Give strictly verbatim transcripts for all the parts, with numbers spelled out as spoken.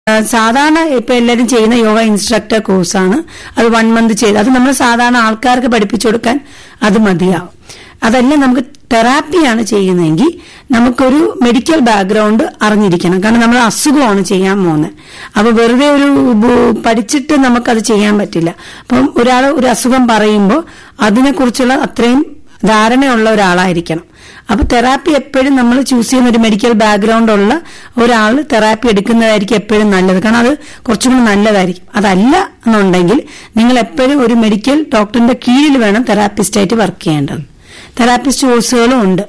സാധാരണ ഇപ്പൊ എല്ലാവരും ചെയ്യുന്ന യോഗ ഇൻസ്ട്രക്ടർ കോഴ്സാണ്. അത് വൺ മന്ത് ചെയ്ത് അത് നമ്മൾ സാധാരണ ആൾക്കാർക്ക് പഠിപ്പിച്ചു കൊടുക്കാൻ അത് മതിയാവും. അതല്ല നമുക്ക് തെറാപ്പിയാണ് ചെയ്യുന്നതെങ്കിൽ നമുക്കൊരു മെഡിക്കൽ ബാക്ക്ഗ്രൗണ്ട് അറിഞ്ഞിരിക്കണം. കാരണം നമ്മൾ അസുഖമാണ് ചെയ്യാൻ പോകുന്നത്. അപ്പൊ വെറുതെ ഒരു പഠിച്ചിട്ട് നമുക്കത് ചെയ്യാൻ പറ്റില്ല. അപ്പം ഒരാൾ ഒരു അസുഖം പറയുമ്പോൾ അതിനെക്കുറിച്ചുള്ള അത്രയും ധാരണയുള്ള ഒരാളായിരിക്കണം. അപ്പൊ തെറാപ്പി എപ്പോഴും നമ്മൾ ചൂസ് ചെയ്യുന്ന ഒരു മെഡിക്കൽ ബാക്ക്ഗ്രൗണ്ട് ഉള്ള ഒരാൾ തെറാപ്പി എടുക്കുന്നതായിരിക്കും എപ്പോഴും നല്ലത്. കാരണം അത് കുറച്ചും കൂടി നല്ലതായിരിക്കും. അതല്ല എന്നുണ്ടെങ്കിൽ നിങ്ങൾ എപ്പോഴും ഒരു മെഡിക്കൽ ഡോക്ടറിന്റെ കീഴിൽ വേണം തെറാപ്പിസ്റ്റായിട്ട് വർക്ക് ചെയ്യേണ്ടത്. തെറാപ്പിസ്റ്റ് കോഴ്സുകളും ഉണ്ട്.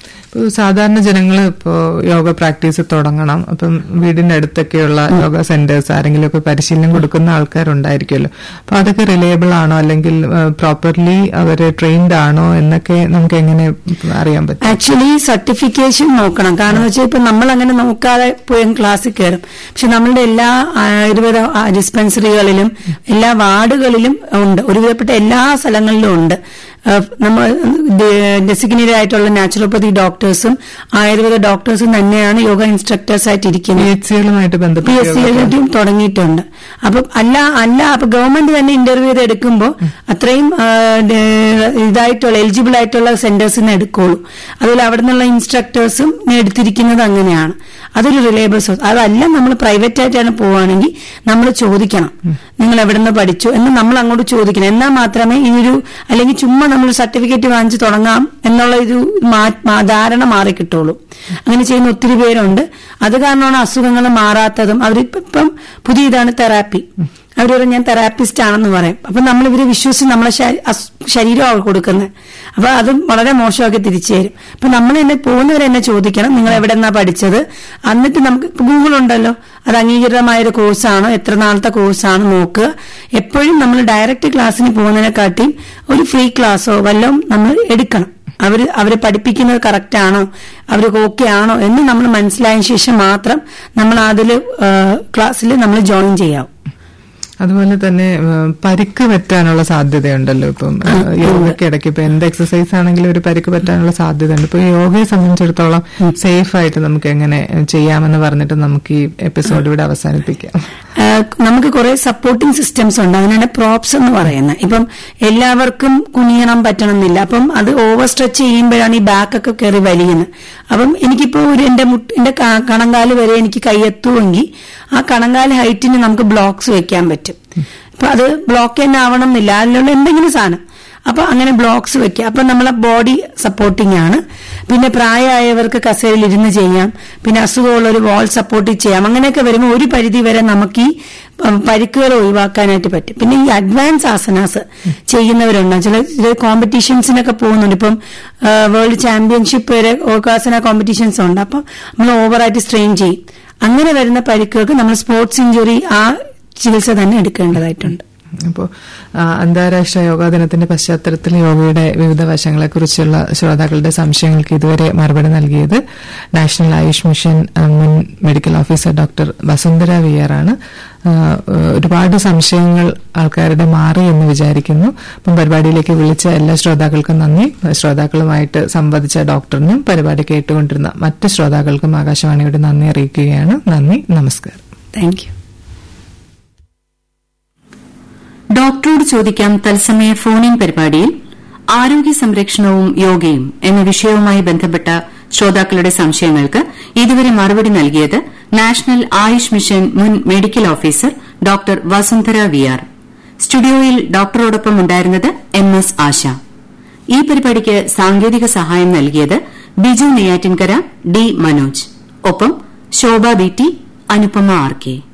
സാധാരണ ജനങ്ങൾ ഇപ്പോ യോഗ പ്രാക്ടീസ് തുടങ്ങണം, അപ്പം വീടിന്റെ അടുത്തൊക്കെയുള്ള യോഗ സെന്റേഴ്സ് ആരെങ്കിലും ഒക്കെ പരിശീലനം കൊടുക്കുന്ന ആൾക്കാരുണ്ടായിരിക്കുമല്ലോ. അപ്പൊ അതൊക്കെ റിലയബിൾ ആണോ, അല്ലെങ്കിൽ പ്രോപ്പർലി അവര് ട്രെയിൻഡ് ആണോ എന്നൊക്കെ നമുക്ക് എങ്ങനെ അറിയാൻ പറ്റും? ആക്ച്വലി സർട്ടിഫിക്കേഷൻ നോക്കണം. കാരണം വെച്ചാൽ ഇപ്പൊ നമ്മൾ അങ്ങനെ നോക്കാതെ പോയി ക്ലാസ്സിൽ കയറും. പക്ഷെ നമ്മളുടെ എല്ലാ ആയുർവേദ ഡിസ്പെൻസറികളിലും എല്ലാ വാർഡുകളിലും ഉണ്ട്, ഒരുവിധപ്പെട്ട എല്ലാ സ്ഥലങ്ങളിലും ഉണ്ട്. നമ്മൾ ഡെസിഗ്നേറ്റഡ് ആയിട്ടുള്ള നാച്ചുറോപ്പതി ഡോക്ടേഴ്സും ആയുർവേദ ഡോക്ടേഴ്സും തന്നെയാണ് യോഗ ഇൻസ്ട്രക്ടേഴ്സ് ആയിട്ട് ഇരിക്കുന്നത്. പി എച്ച് സികളുമായിട്ട് പി എച്ച് സികളും തുടങ്ങിയിട്ടുണ്ട്. അപ്പം അല്ല അല്ല അപ്പൊ ഗവൺമെന്റ് തന്നെ ഇന്റർവ്യൂ ചെയ്ത് എടുക്കുമ്പോൾ അത്രയും ഇതായിട്ടുള്ള എലിജിബിൾ ആയിട്ടുള്ള സെന്റേഴ്സിന് എടുക്കുള്ളൂ. അതുപോലെ അവിടെ നിന്നുള്ള ഇൻസ്ട്രക്ടേഴ്സും എടുത്തിരിക്കുന്നത് അങ്ങനെയാണ്. അതൊരു റിലയബിൾ സോഴ്സ്. അതല്ല നമ്മൾ പ്രൈവറ്റ് ആയിട്ടാണ് പോവുകയാണെങ്കിൽ നമ്മൾ ചോദിക്കണം, നിങ്ങൾ എവിടെ നിന്ന് പഠിച്ചു എന്ന് നമ്മൾ അങ്ങോട്ട് ചോദിക്കണം. എന്നാൽ മാത്രമേ ഈ ഒരു അല്ലെങ്കിൽ ചുമ്മാ നമ്മൾ സർട്ടിഫിക്കറ്റ് വാങ്ങിച്ച് തുടങ്ങാം എന്നുള്ള ഒരു ധാരണ മാറി കിട്ടുള്ളൂ. അങ്ങനെ ചെയ്യുന്ന ഒത്തിരി പേരുണ്ട്. അത് കാരണമാണ് അസുഖങ്ങൾ മാറാത്തതും. അവരിപ്പം പുതിയ ഇതാണ് തെറാപ്പി. അവർ പറയും ഞാൻ തെറാപ്പിസ്റ്റ് ആണെന്ന് പറയും. അപ്പൊ നമ്മൾ ഇവര് വിശ്വസിച്ച് നമ്മളെ ശരീരമാണ് കൊടുക്കുന്നത്. അപ്പൊ അതും വളരെ മോശമാക്കി തിരിച്ചു തരും. അപ്പൊ നമ്മൾ എന്നെ പോകുന്നവരെ എന്നെ ചോദിക്കണം നിങ്ങൾ എവിടെ നിന്നാ പഠിച്ചത്. എന്നിട്ട് നമുക്ക് ഗൂഗിൾ ഉണ്ടല്ലോ, അത് അംഗീകൃതമായൊരു കോഴ്സാണോ, എത്ര നാളത്തെ കോഴ്സാണ് നോക്കുക. എപ്പോഴും നമ്മൾ ഡയറക്റ്റ് ക്ലാസ്സിന് പോകുന്നതിനെക്കാട്ടിയും ഒരു ഫ്രീ ക്ലാസ്സോ വല്ലതും നമ്മൾ എടുക്കണം. അവര് അവരെ പഠിപ്പിക്കുന്നത് കറക്റ്റ് ആണോ, അവർക്ക് ഓക്കെ ആണോ എന്ന് നമ്മൾ മനസ്സിലായതിനു ശേഷം മാത്രം നമ്മൾ അതിൽ ക്ലാസ്സിൽ നമ്മൾ ജോയിൻ ചെയ്യാം. അതുപോലെ തന്നെ പരിക്ക് പറ്റാനുള്ള സാധ്യതയുണ്ടല്ലോ. ഇപ്പം യോഗയ്ക്ക് ഇടയ്ക്ക് ഇപ്പൊ എന്ത് എക്സസൈസ് ആണെങ്കിലും ഒരു പരിക്ക് പറ്റാനുള്ള സാധ്യതയുണ്ട്. ഇപ്പൊ യോഗയെ സംബന്ധിച്ചിടത്തോളം സേഫ് ആയിട്ട് നമുക്ക് എങ്ങനെ ചെയ്യാമെന്ന് പറഞ്ഞിട്ട് നമുക്ക് ഈ എപ്പിസോഡ് ഇവിടെ അവസാനിപ്പിക്കാം. നമുക്ക് കുറെ സപ്പോർട്ടിംഗ് സിസ്റ്റംസ് ഉണ്ട്. അതിനാണ് പ്രോപ്സ് എന്ന് പറയുന്നത്. ഇപ്പം എല്ലാവർക്കും കുനിയണം പറ്റണമെന്നില്ല. അപ്പം അത് ഓവർ സ്ട്രെച്ച് ചെയ്യുമ്പോഴാണ് ഈ ബാക്കൊക്കെ കയറി വലിയുന്നത്. അപ്പം എനിക്കിപ്പോ ഒരു എന്റെ മുട്ട് എന്റെ കണങ്കാല് വരെ എനിക്ക് കൈയെത്തുമെങ്കിൽ ആ കണങ്കാല് ഹൈറ്റിന് നമുക്ക് ബ്ലോക്സ് വെക്കാൻ പറ്റും. അപ്പൊ അത് ബ്ലോക്ക് തന്നെ ആവണം എന്നില്ല, അതിലുള്ള എന്തെങ്കിലും സാധനം. അപ്പൊ അങ്ങനെ ബ്ലോക്സ് വെക്കുക. അപ്പൊ നമ്മളെ ബോഡി സപ്പോർട്ടിംഗ് ആണ്. പിന്നെ പ്രായമായവർക്ക് കസേരയിൽ ഇരുന്ന് ചെയ്യാം. പിന്നെ അസുഖമുള്ള ഒരു വാൾ സപ്പോർട്ട് ചെയ്യാം. അങ്ങനെയൊക്കെ വരുമ്പോൾ ഒരു പരിധി വരെ നമുക്ക് ഈ പരിക്കുകൾ ഒഴിവാക്കാനായിട്ട് പറ്റും. പിന്നെ ഈ അഡ്വാൻസ് ആസനാസ് ചെയ്യുന്നവരുണ്ട്. ചില കോമ്പറ്റീഷൻസിനൊക്കെ പോകുന്നുണ്ട്. ഇപ്പം വേൾഡ് ചാമ്പ്യൻഷിപ്പ് വരെ യോഗാസന കോമ്പറ്റീഷൻസ് ഉണ്ട്. അപ്പം നമ്മൾ ഓവറായിട്ട് സ്ട്രെയിൻ ചെയ്യും. അങ്ങനെ വരുന്ന പരിക്കുകൾക്ക് നമ്മൾ സ്പോർട്സ് ഇഞ്ചുറി ആ ചികിത്സ തന്നെ എടുക്കേണ്ടതായിട്ടുണ്ട്. അപ്പോൾ അന്താരാഷ്ട്ര യോഗാ ദിനത്തിന്റെ പശ്ചാത്തലത്തിൽ യോഗയുടെ വിവിധ വശങ്ങളെക്കുറിച്ചുള്ള ശ്രോതാക്കളുടെ സംശയങ്ങൾക്ക് ഇതുവരെ മറുപടി നൽകിയത് നാഷണൽ ആയുഷ് മിഷൻ മുൻ medical officer doctor Vasundhara V R ആണ്. ഒരുപാട് സംശയങ്ങൾ ആൾക്കാരുടെ മാറി എന്ന് വിചാരിക്കുന്നു. അപ്പം പരിപാടിയിലേക്ക് വിളിച്ച എല്ലാ ശ്രോതാക്കൾക്കും നന്ദി. ശ്രോതാക്കളുമായിട്ട് സംവദിച്ച ഡോക്ടറിനും പരിപാടി കേട്ടുകൊണ്ടിരുന്ന മറ്റ് ശ്രോതാക്കൾക്കും ആകാശവാണിയുടെ നന്ദി അറിയിക്കുകയാണ്. നന്ദി, നമസ്കാരം. Thank you. ഡോക്ടറോട് ചോദിക്കാം തത്സമയ ഫോണിൻ പരിപാടിയിൽ ആരോഗ്യ സംരക്ഷണവും യോഗയും എന്ന വിഷയവുമായി ബന്ധപ്പെട്ട ശ്രോതാക്കളുടെ സംശയങ്ങൾക്ക് ഇതുവരെ മറുപടി നൽകിയത് നാഷണൽ ആയുഷ് മിഷൻ മുൻ medical officer doctor Vasundhara V R. സ്റ്റുഡിയോയിൽ ഡോക്ടറോടൊപ്പം ഉണ്ടായിരുന്നത് എം എസ് ആശ. ഈ പരിപാടിക്ക് സാങ്കേതിക സഹായം നൽകിയത് ബിജു നെയ്യാറ്റിൻകര, ഡി മനോജ്. ഒപ്പം ശോഭ B T, Anupama R K.